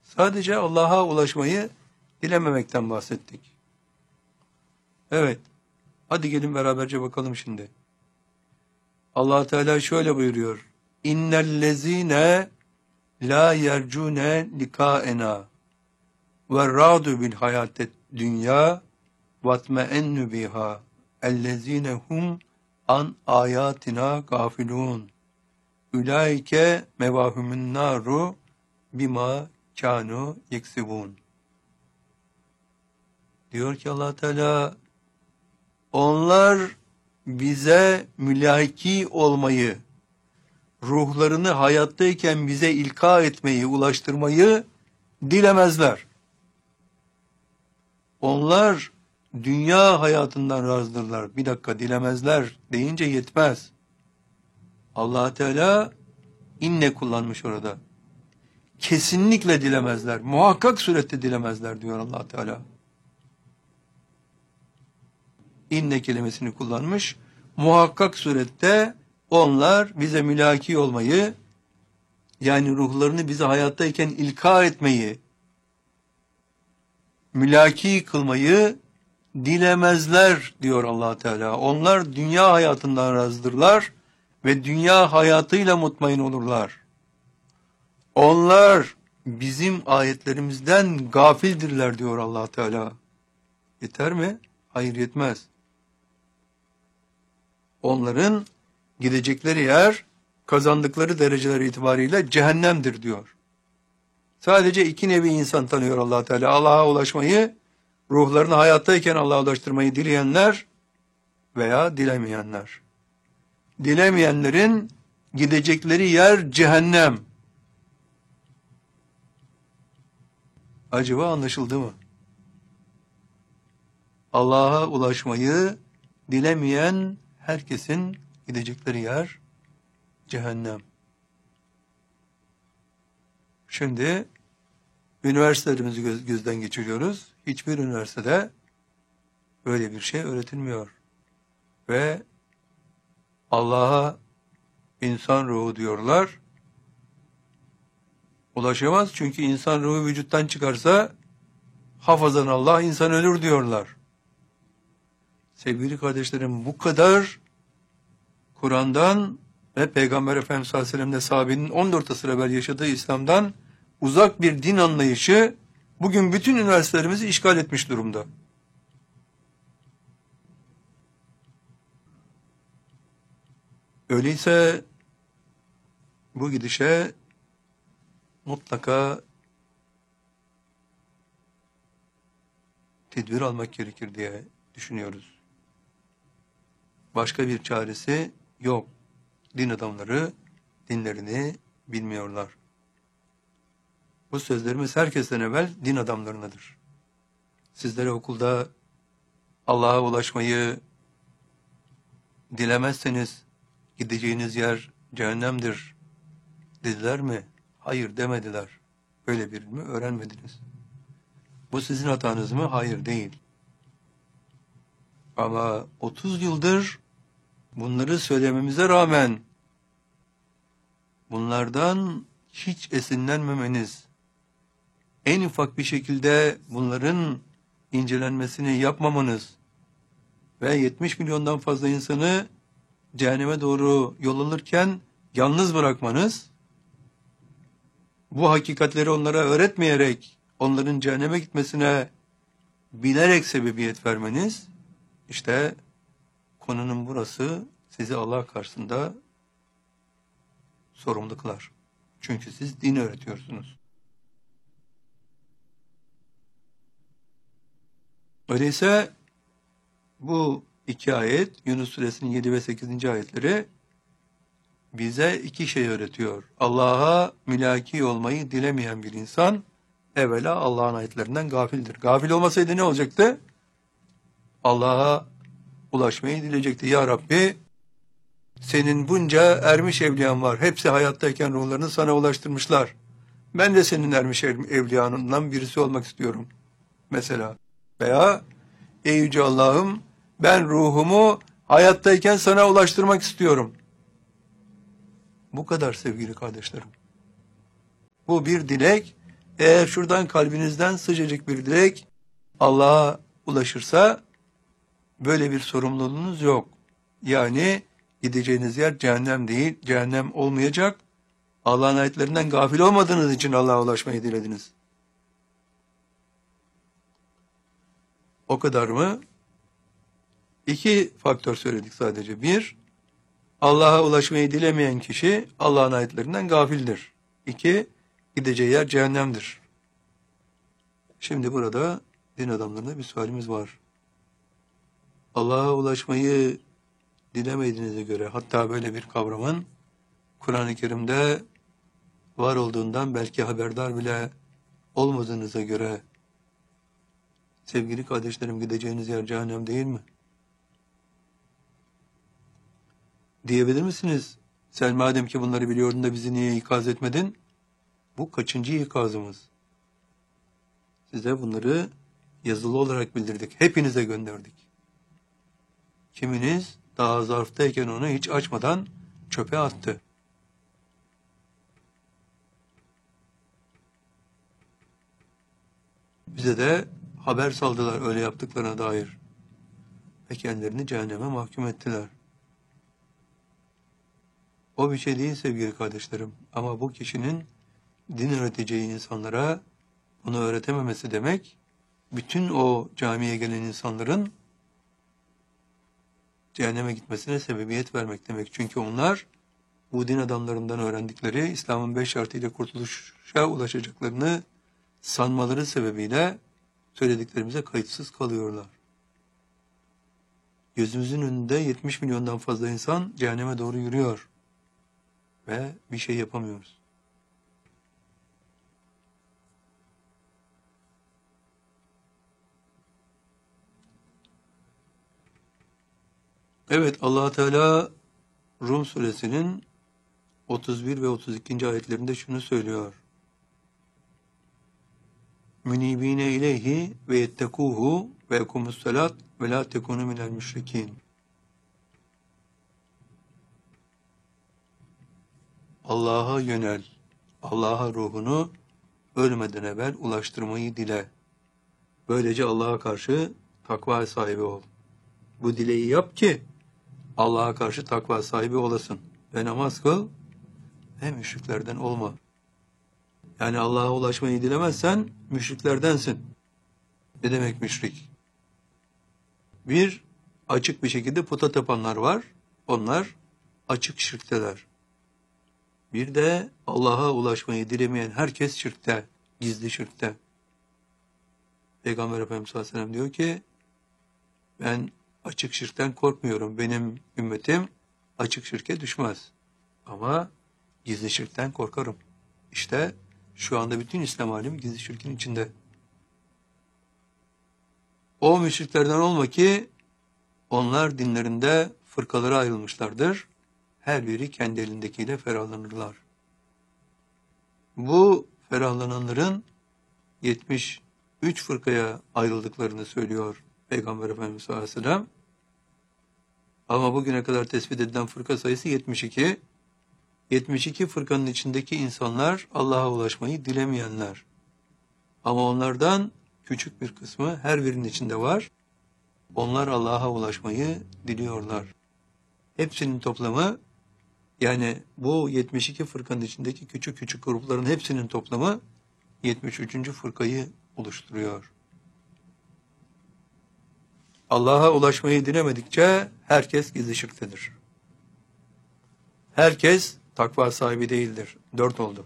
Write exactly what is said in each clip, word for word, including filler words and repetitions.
Sadece Allah'a ulaşmayı dilememekten bahsettik. Evet. Hadi gelin beraberce bakalım şimdi. Allah Teala şöyle buyuruyor. İnnellezîne la yercûne likâenâ ve râdû bil hayâtet dünya vatmeennü biha ellezîne hum an âyâtina gâfilûn ulaike mevâhumun nâru bima kânû yeksibûn. Diyor ki Allah Teala, onlar bize mülaki olmayı, ruhlarını hayattayken bize ilka etmeyi, ulaştırmayı dilemezler. Onlar dünya hayatından razdırlar. Bir dakika, dilemezler deyince yetmez. Allah Teala inne kullanmış orada. Kesinlikle dilemezler. Muhakkak surette dilemezler diyor Allah Teala. İnne kelimesini kullanmış. Muhakkak surette onlar bize mülaki olmayı, yani ruhlarını bize hayattayken ilka etmeyi, mülaki kılmayı dilemezler diyor Allah Teala. Onlar dünya hayatından razdırlar ve dünya hayatıyla mutmain olurlar. Onlar bizim ayetlerimizden gafildirler diyor Allah Teala. Yeter mi? Hayır, yetmez. Onların gidecekleri yer, kazandıkları dereceler itibariyle cehennemdir diyor. Sadece iki nevi insan tanıyor Allah Teala. Allah'a ulaşmayı, ruhlarını hayattayken Allah'a ulaştırmayı dileyenler veya dilemeyenler. Dilemeyenlerin gidecekleri yer cehennem. Acaba anlaşıldı mı? Allah'a ulaşmayı dilemeyen herkesin gidecekleri yer cehennem. Şimdi üniversitelerimizi göz, gözden geçiriyoruz. Hiçbir üniversitede böyle bir şey öğretilmiyor. Ve Allah'a insan ruhu diyorlar. Ulaşamaz, çünkü insan ruhu vücuttan çıkarsa hafazan Allah, insan ölür diyorlar. Sevgili kardeşlerim, bu kadar Kur'an'dan ve Peygamber Efendimiz sallallahu aleyhi ve sellem'le sahabenin on dört asır evvel yaşadığı İslam'dan uzak bir din anlayışı bugün bütün üniversitelerimizi işgal etmiş durumda. Öyleyse bu gidişe mutlaka tedbir almak gerekir diye düşünüyoruz. Başka bir çaresi yok. Din adamları dinlerini bilmiyorlar. Bu sözlerimiz herkesten evvel din adamlarınadır. Sizlere okulda Allah'a ulaşmayı dilemezseniz gideceğiniz yer cehennemdir dediler mi? Hayır demediler. Böyle bir ilmi öğrenmediniz. Bu sizin hatanız mı? Hayır, değil. Ama otuz yıldır bunları söylememize rağmen bunlardan hiç esinlenmemeniz, en ufak bir şekilde bunların incelenmesini yapmamanız ve yetmiş milyondan fazla insanı cehenneme doğru yol alırken yalnız bırakmanız, bu hakikatleri onlara öğretmeyerek onların cehenneme gitmesine bilerek sebebiyet vermeniz, işte konunun burası sizi Allah karşısında sorumlu kılar. Çünkü siz din öğretiyorsunuz. Öyleyse bu iki ayet, Yunus Suresinin yedi ve sekizinci ayetleri bize iki şey öğretiyor. Allah'a mülaki olmayı dilemeyen bir insan evvela Allah'ın ayetlerinden gafildir. Gafil olmasaydı ne olacaktı? Allah'a ulaşmayı dileyecekti. Ya Rabbi, senin bunca ermiş evliyan var. Hepsi hayattayken ruhlarını sana ulaştırmışlar. Ben de senin ermiş evliyanından birisi olmak istiyorum. Mesela. Veya ey yüce Allah'ım, ben ruhumu hayattayken sana ulaştırmak istiyorum. Bu kadar sevgili kardeşlerim. Bu bir dilek, Eğer şuradan kalbinizden sıcacık bir dilek Allah'a ulaşırsa böyle bir sorumluluğunuz yok. Yani gideceğiniz yer cehennem değil, cehennem olmayacak. Allah'ın ayetlerinden gafil olmadığınız için Allah'a ulaşmayı dilediniz. O kadar mı? İki faktör söyledik sadece. Bir, Allah'a ulaşmayı dilemeyen kişi Allah'ın ayetlerinden gafildir. İki, gideceği yer cehennemdir. Şimdi burada din adamlarına bir sualimiz var. Allah'a ulaşmayı dilemediğinize göre, hatta böyle bir kavramın Kur'an-ı Kerim'de var olduğundan belki haberdar bile olmadığınıza göre, sevgili kardeşlerim, gideceğiniz yer cehennem değil mi? Diyebilir misiniz? Sen madem ki bunları biliyordun da bizi niye ikaz etmedin? Bu kaçıncı ikazımız? Size bunları yazılı olarak bildirdik. Hepinize gönderdik. Kiminiz daha zarftayken onu hiç açmadan çöpe attı. Bize de haber saldılar öyle yaptıklarına dair. Ve kendilerini cehenneme mahkum ettiler. O bir şey değil sevgili kardeşlerim. Ama bu kişinin din öğreteceği insanlara bunu öğretememesi demek, bütün o camiye gelen insanların cehenneme gitmesine sebebiyet vermek demek. Çünkü onlar bu din adamlarından öğrendikleri İslam'ın beş şartıyla kurtuluşa ulaşacaklarını sanmaları sebebiyle söylediklerimize kayıtsız kalıyorlar. Gözümüzün önünde yetmiş milyondan fazla insan cehenneme doğru yürüyor ve bir şey yapamıyoruz. Evet, Allah Teala Rum suresinin otuz bir ve otuz ikinci ayetlerinde şunu söylüyor. Münibine ileyhi ve yettekuhu ve ekumussalat ve la tekunu minel müşrikin. Allah'a yönel, Allah'a ruhunu ölmeden evvel ulaştırmayı dile. Böylece Allah'a karşı takva sahibi ol. Bu dileği yap ki Allah'a karşı takva sahibi olasın. Ve namaz kıl ve müşriklerden olma. Yani Allah'a ulaşmayı dilemezsen müşriklerdensin. Ne demek müşrik? Bir, açık bir şekilde puta tapanlar var. Onlar açık şirkteler. Bir de Allah'a ulaşmayı dilemeyen herkes şirkte, gizli şirkte. Peygamber Efendimiz sallallahu aleyhi ve sellem diyor ki, ben açık şirkten korkmuyorum. Benim ümmetim açık şirke düşmez. Ama gizli şirkten korkarım. İşte şu anda bütün İslam alemi gizli şirkin içinde. O müşriklerden olma ki onlar dinlerinde fırkalara ayrılmışlardır. Her biri kendi elindekiyle ferahlanırlar. Bu ferahlananların yetmiş üç fırkaya ayrıldıklarını söylüyor Peygamber Efendimiz sallallahu aleyhi ve sellem. Ama bugüne kadar tespit edilen fırka sayısı yetmiş iki. yetmiş iki fırkanın içindeki insanlar Allah'a ulaşmayı dilemeyenler. Ama onlardan küçük bir kısmı her birinin içinde var. Onlar Allah'a ulaşmayı diliyorlar. Hepsinin toplamı, yani bu yetmiş iki fırkanın içindeki küçük küçük grupların hepsinin toplamı yetmiş üçüncü fırkayı oluşturuyor. Allah'a ulaşmayı dilemedikçe herkes gizli şirktedir. Herkes takva sahibi değildir. Dört oldu.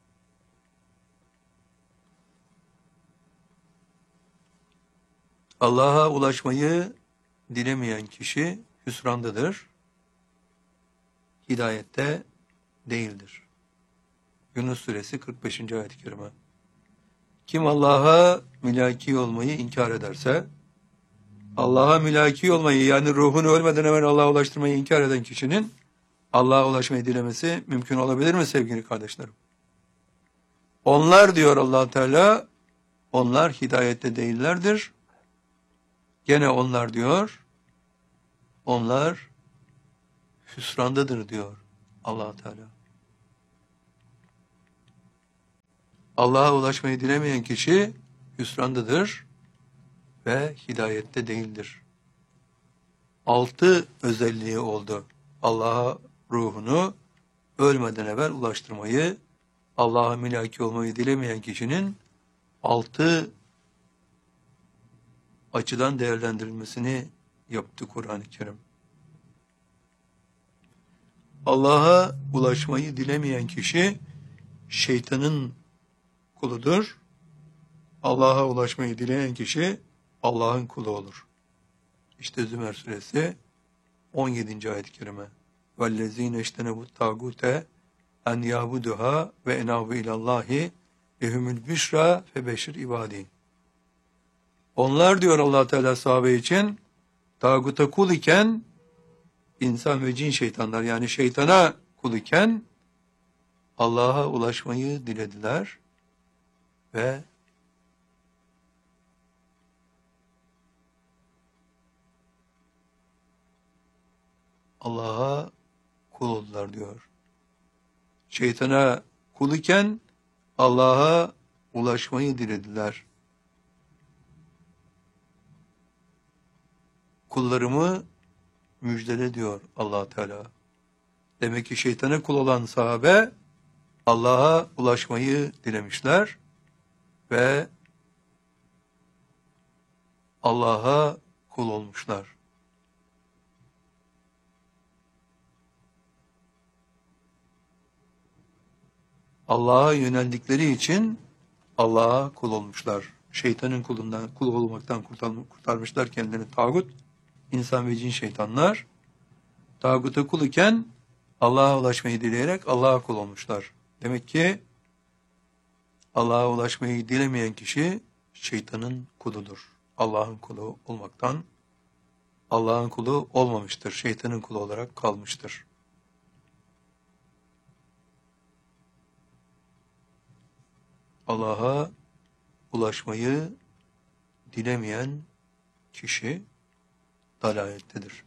Allah'a ulaşmayı dilemeyen kişi hüsrandadır. Hidayette değildir. Yunus suresi kırk beşinci ayet-i kerime. Kim Allah'a mülaki olmayı inkar ederse, Allah'a mülaki olmayı, yani ruhunu ölmeden evvel Allah'a ulaştırmayı inkar eden kişinin Allah'a ulaşmayı dilemesi mümkün olabilir mi sevgili kardeşlerim? Onlar diyor Allah Teala, onlar hidayette değillerdir. Gene onlar diyor, onlar hüsrandadır diyor Allah Teala. Allah'a ulaşmayı dilemeyen kişi hüsrandadır ve hidayette değildir. Altı özelliği oldu. Allah'a ruhunu ölmeden evvel ulaştırmayı, Allah'a mülaki olmayı dilemeyen kişinin altı açıdan değerlendirilmesini yaptı Kur'an-ı Kerim. Allah'a ulaşmayı dilemeyen kişi şeytanın kuludur. Allah'a ulaşmayı dileyen kişi Allah'ın kulu olur. İşte Zümer suresi on yedinci ayet-i kerime. وَالَّذ۪ينَ اَجْتَنَبُوا الطَّاغُوتَ اَنْ يَعْبُدُهَا وَاَنَابُوا اِلَى اللّٰهِ لَهُمُ الْبُشْرَى فَبَشِّرْ عِبَادِهِ. Onlar diyor Allah Teala sahabe için, tağuta kul iken, insan ve cin şeytanlar yani şeytana kul iken Allah'a ulaşmayı dilediler ve Allah'a kul oldular diyor. Şeytana kul iken Allah'a ulaşmayı dilediler. Kullarımı müjdele diyor Allah Teala. Demek ki şeytana kul olan sahabe Allah'a ulaşmayı dilemişler ve Allah'a kul olmuşlar. Allah'a yöneldikleri için Allah'a kul olmuşlar. Şeytanın kulundan, kul olmaktan kurtarmışlar kendilerini tağut, insan ve cin şeytanlar. Tağuta kul iken Allah'a ulaşmayı dileyerek Allah'a kul olmuşlar. Demek ki Allah'a ulaşmayı dilemeyen kişi şeytanın kuludur. Allah'ın kulu olmaktan Allah'ın kulu olmamıştır. Şeytanın kulu olarak kalmıştır. Allah'a ulaşmayı dilemeyen kişi dalalettedir.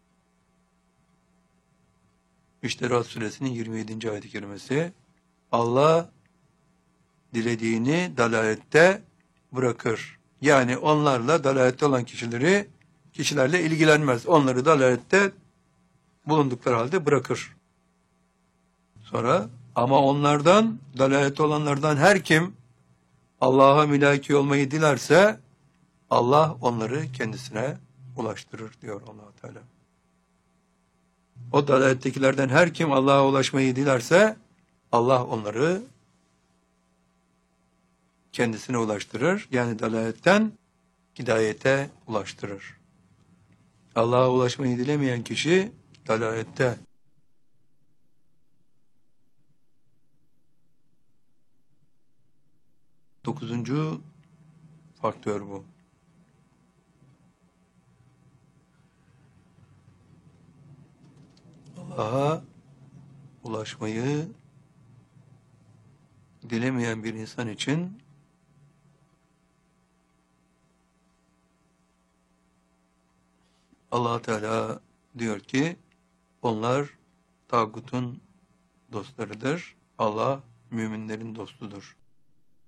İşte Rad suresinin yirmi yedinci ayet-i kerimesi, Allah dilediğini dalalette bırakır. Yani onlarla dalalette olan kişileri kişilerle ilgilenmez. Onları dalalette bulundukları halde bırakır. Sonra ama onlardan, dalalette olanlardan her kim Allah'a mülaki olmayı dilerse Allah onları kendisine ulaştırır diyor Allah Teala. O dalalettekilerden her kim Allah'a ulaşmayı dilerse Allah onları kendisine ulaştırır. Yani dalaletten hidayete ulaştırır. Allah'a ulaşmayı dilemeyen kişi dalalette. Dokuzuncu faktör bu. Allah'a ulaşmayı dilemeyen bir insan için Allah Teala diyor ki onlar tağutun dostlarıdır. Allah müminlerin dostudur.